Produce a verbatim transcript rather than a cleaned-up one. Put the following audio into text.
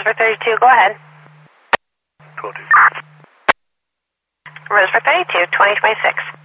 for thirty-two, go ahead. twenty. Rose for thirty-two, twenty twenty-six.